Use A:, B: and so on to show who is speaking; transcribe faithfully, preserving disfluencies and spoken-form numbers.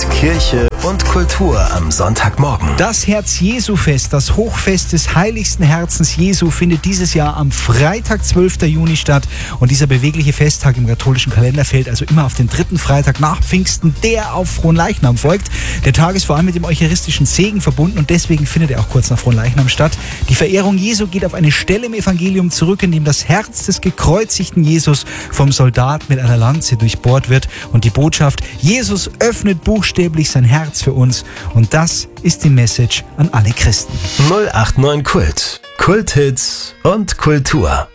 A: Kirche und Kultur am Sonntagmorgen.
B: Das Herz-Jesu-Fest, das Hochfest des heiligsten Herzens Jesu, findet dieses Jahr am Freitag, zwölften Juni statt. Und dieser bewegliche Festtag im katholischen Kalender fällt also immer auf den dritten Freitag nach Pfingsten, der auf Fronleichnam folgt. Der Tag ist vor allem mit dem eucharistischen Segen verbunden und deswegen findet er auch kurz nach Fronleichnam statt. Die Verehrung Jesu geht auf eine Stelle im Evangelium zurück, in dem das Herz des gekreuzigten Jesus vom Soldat mit einer Lanze durchbohrt wird. Und die Botschaft: Jesus öffnet buchstäblich sein Herz für uns. Und das ist die Message an alle Christen.
A: null acht neun Kult. Kulthits und Kultur.